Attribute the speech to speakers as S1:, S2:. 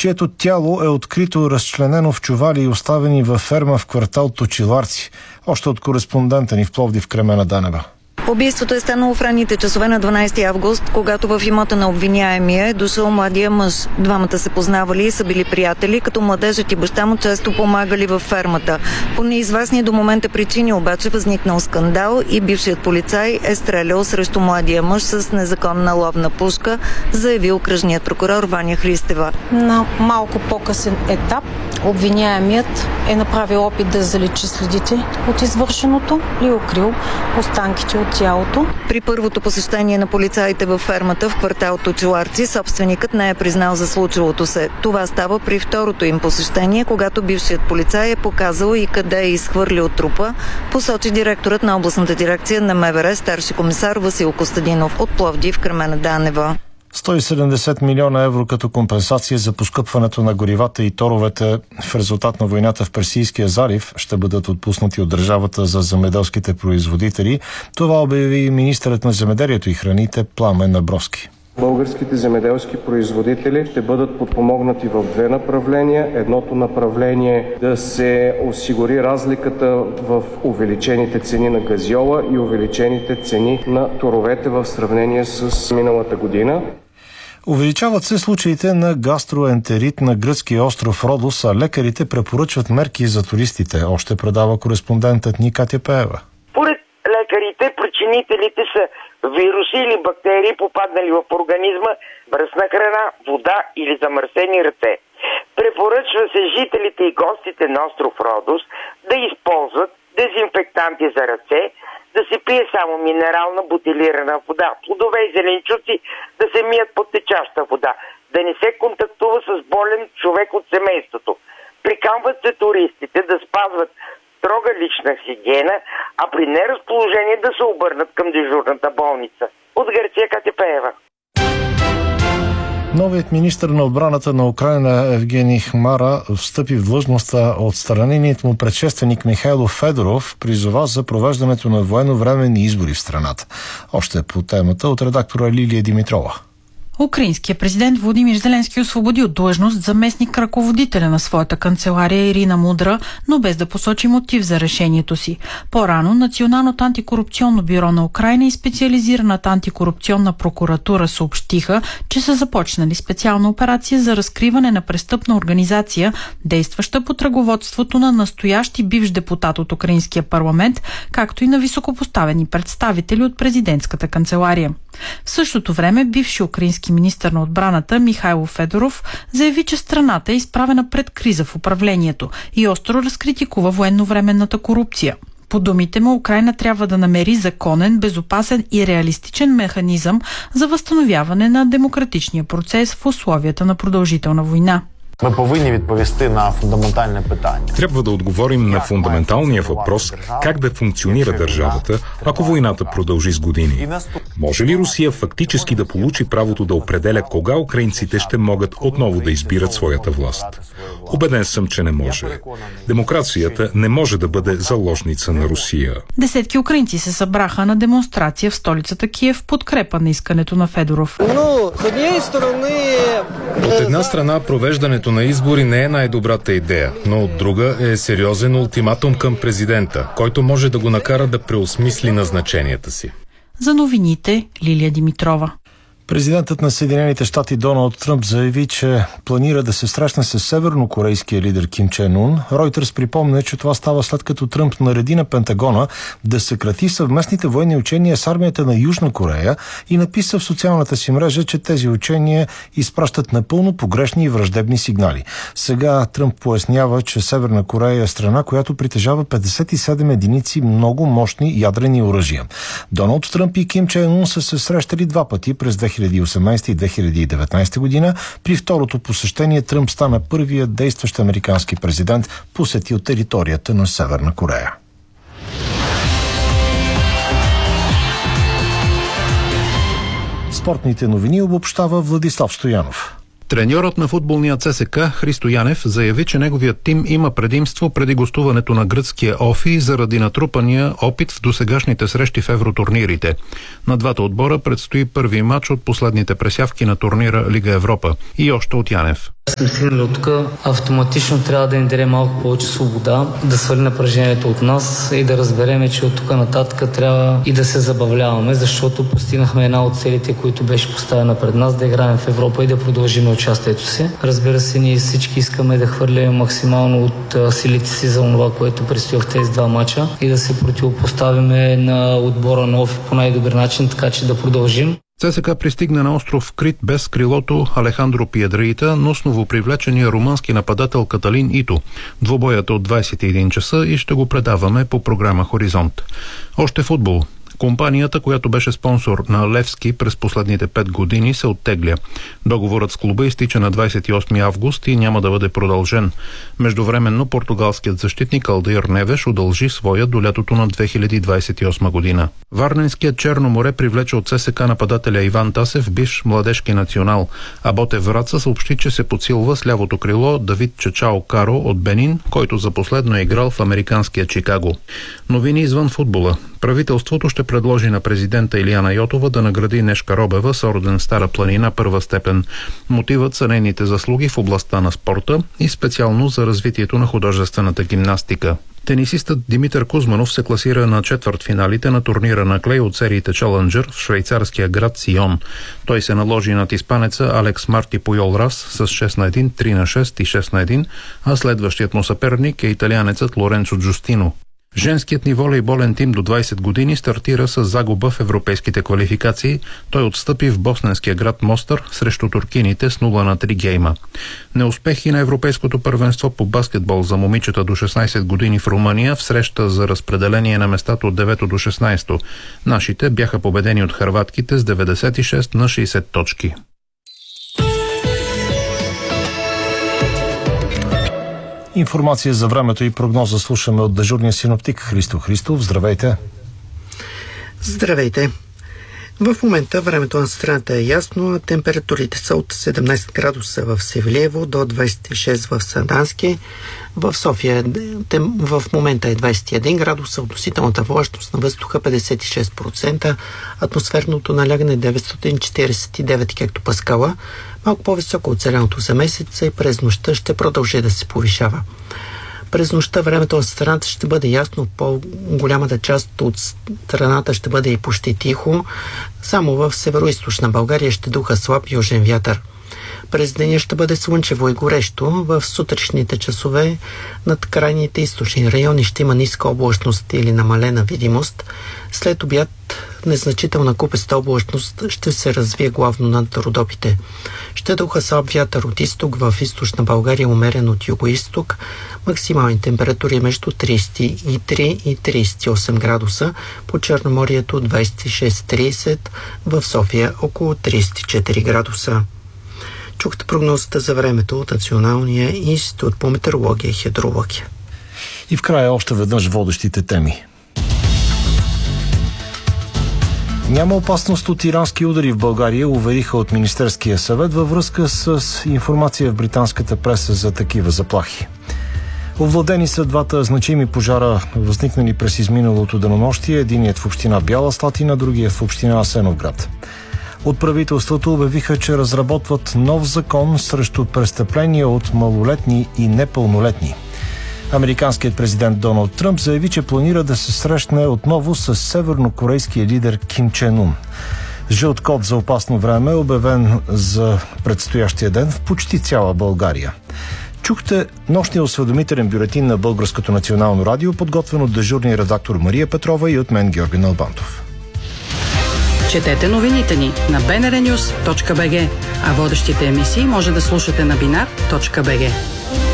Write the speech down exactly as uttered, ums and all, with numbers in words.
S1: чието тяло е открито разчленено в чували и оставени във ферма в квартал Точиларци. Още от кореспондента ни в Пловдив Кремена Данева.
S2: Убийството е станало в ранните часове на дванадесети август, когато в имота на обвиняемия е дошъл младия мъж. Двамата се познавали и са били приятели, като младежът и баща му често помагали във фермата. По неизвестни до момента причини обаче възникнал скандал и бившият полицай е стрелял срещу младия мъж с незаконна ловна пушка, заяви окръжният прокурор Ваня Христева.
S3: На малко по-късен етап обвиняемият е направил опит да заличи следите от извършеното и укрил останките от тялото.
S2: При първото посещение на полицаите във фермата в квартал Точиларци, собственикът не е признал за случилото се. Това става при второто им посещение, когато бившият полицай е показал и къде е изхвърлил трупа, посочи директорът на областната дирекция на МВР, старши комисар Васил Костадинов. От Пловдив Кремена Данева.
S1: сто и седемдесет милиона евро като компенсация за поскъпването на горивата и торовете в резултат на войната в Персийския залив ще бъдат отпуснати от държавата за земеделските производители. Това обяви министърът на земеделието и храните Пламен Абровски.
S4: Българските земеделски производители ще бъдат подпомогнати в две направления. Едното направление е да се осигури разликата в увеличените цени на газьола и увеличените цени на торовете в сравнение с миналата година.
S1: Увеличават се случаите на гастроентерит на гръцкия остров Родос, а лекарите препоръчват мерки за туристите. Още предава кореспондентът ни Катя Пеева.
S5: Според лекарите, причинителите са вируси или бактерии, попаднали в организма, мръсна храна, вода или замърсени ръце. Препоръчва се жителите и гостите на остров Родос да използват дезинфектанти за ръце, да се пие само минерална бутилирана вода, плодове и зеленчуци да се мият под течаща вода, да не се контактува с болен човек от семейството. Приканват се туристите да спазват строга лична хигиена, а при неразположение да се обърнат към дежурната болница. От Гърция Катя Пеева.
S1: Новият министър на отбраната на Украйна Евгений Хмара встъпи в длъжността. Отстраненият му предшественик Михайло Федоров призова за провеждането на военновременни избори в страната. Още по темата от редактора Лилия Димитрова.
S6: Украинският президент Володимир Зеленски освободи от длъжност заместник ръководителя на своята канцелария Ирина Мудра, но без да посочи мотив за решението си. По-рано Националното антикорупционно бюро на Украйна и специализираната антикорупционна прокуратура съобщиха, че са започнали специална операция за разкриване на престъпна организация, действаща под ръководството на настоящ и бивш депутат от Украинския парламент, както и на високопоставени представители от президентската канцелария. В същото време бивши украински министър на отбраната Михайло Федоров заяви, че страната е изправена пред криза в управлението и остро разкритикува военновременната корупция. По думите му, Украйна трябва да намери законен, безопасен и реалистичен механизъм за възстановяване на демократичния процес в условията на продължителна война.
S7: Ми повинні відповісти на фундаментальне питання.
S8: Трябва да отговорим на фундаменталния въпрос как да функционира държавата, ако войната продължи с години. Може ли Русия фактически да получи правото да определя кога украинците ще могат отново да избират своята власт? Убеден съм, че не може. Демокрацията не може да бъде заложница на Русия.
S6: Десетки украинци се събраха на демонстрация в столицата Киев в подкрепа на искането на Федоров.
S9: От една страна провеждането на избори не е най-добрата идея, но от друга е сериозен ултиматум към президента, който може да го накара да преосмисли назначенията си.
S6: За новините Лилия Димитрова.
S1: Президентът на Съединените щати Доналд Тръмп заяви, че планира да се срещне с севернокорейския лидер Ким Чен Ун. Ройтерс припомня, че това става след като Тръмп нареди на Пентагона да съкрати съвместните военни учения с армията на Южна Корея и написа в социалната си мрежа, че тези учения изпращат напълно погрешни и враждебни сигнали. Сега Тръмп пояснява, че Северна Корея е страна, която притежава петдесет и седем единици много мощни ядрени оръжия. Доналд Тръмп и Ким Чен Ун са се срещали два пъти през две хиляди и осемнадесета и две хиляди и деветнадесета година. При второто посещение Тръмп стана първият действащ американски президент, посетил територията на Северна Корея. Спортните новини обобщава Владислав Стоянов.
S10: Треньорът на футболния ЦСКА Христо Янев заяви, че неговият тим има предимство преди гостуването на гръцкия Офи заради натрупания опит в досегашните срещи в евротурнирите. На двата отбора предстои първи матч от последните пресявки на турнира Лига Европа. И още от Янев.
S11: Сме стигнали от тук, автоматично трябва да ни даде малко повече свобода, да свали напрежението от нас и да разбереме, че от тук нататък трябва и да се забавляваме, защото постигнахме една от целите, които беше поставена пред нас, да играем в Европа и да продължим участието си. Разбира се, ние всички искаме да хвърлим максимално от силите си за това, което предстои в тези два мача и да се противопоставиме на отбора на Офи по най-добър начин, така че да продължим.
S10: ЦСКА пристигна на остров Крит без крилото Алехандро Пиедраита, но с новопривлечения румънски нападател Каталин Ито. Двобоят е от двадесет и един часа и ще го предаваме по програма Хоризонт. Още футбол. Компанията, която беше спонсор на Левски през последните пет години, се оттегля. Договорът с клуба изтича на двадесет и осми август и няма да бъде продължен. Междувременно португалският защитник Алдаир Невеш удължи своя до лятото на две хиляди двадесет и осма година. Варненският Черно море привлече от ЦСКА нападателя Иван Тасев, бивш младежки национал. А Ботев Враца съобщи, че се подсилва с лявото крило Давид Чачао Каро от Бенин, който за последно е играл в американския Чикаго. Новини извън футбола. Правителството ще предложи на президента Илияна Йотова да награди Нешка Робева с орден Стара планина първа степен. Мотивът са нейните заслуги в областта на спорта и специално за развитието на художествената гимнастика. Тенисистът Димитър Кузманов се класира на четвъртфиналите на турнира на клей от сериите Челенджър в швейцарския град Сион. Той се наложи над испанеца Алекс Марти Пуйол Рас с шест на едно, три на шест и шест на едно, а следващият му съперник е италианецът Лоренцо Джустино. Женският ни волейболен тим до двадесет години стартира с загуба в европейските квалификации. Той отстъпи в босненския град Мостър срещу туркините с нула на три гейма. Неуспехи на европейското първенство по баскетбол за момичета до шестнадесет години в Румъния в среща за разпределение на местата от девето до шестнадесето. Нашите бяха победени от хърватките с деветдесет и шест на шейсет точки.
S1: Информация за времето и прогноза слушаме от дежурния синоптик Христо Христов. Здравейте!
S12: Здравейте! В момента времето на страната е ясно, а температурите са от седемнадесет градуса в Севлиево до двадесет и шест в Сандански. В София в момента е двадесет и един градуса, относителната влажност на въздуха петдесет и шест процента, атмосферното налягане деветстотин четиридесет и девет хектопаскала, малко по-високо от зеленото за месеца и през нощта ще продължи да се повишава. През нощта времето на страната ще бъде ясно, по-голямата част от страната ще бъде и почти тихо, само в северо-источна България ще духа слаб южен вятър. През деня ще бъде слънчево и горещо. В сутрешните часове над крайните източни райони ще има ниска облачност или намалена видимост. След обяд незначителна купеста облачност ще се развие главно над Родопите. Ще духа слаб вятър от изток, в източна България умерен от юго-изток. Максимални температури между тридесет и три и тридесет и осем градуса, по Черноморието двадесет и шест до тридесет, в София около тридесет и четири градуса. Чухте прогнозата за времето от Националния институт по метеорология и хидрология.
S1: И в края още веднъж водещите теми. Няма опасност от ирански удари в България, увериха от Министерския съвет във връзка с информация в британската преса за такива заплахи. Овладени са двата значими пожара, възникнали през изминалото денонощие, единият в община Бяла Слатина, другият в община Асеновград. От правителството обявиха, че разработват нов закон срещу престъпления от малолетни и непълнолетни. Американският президент Доналд Тръмп заяви, че планира да се срещне отново с севернокорейския лидер Ким Чен Ун. Жълт код за опасно време е обявен за предстоящия ден в почти цяла България. Чухте нощния осведомителен бюлетин на Българското национално радио, подготвен от дежурния редактор Мария Петрова и от мен Георги Налбантов.
S13: Четете новините ни на би ен ар нюз точка би джи, а водещите емисии може да слушате на бинар точка би джи.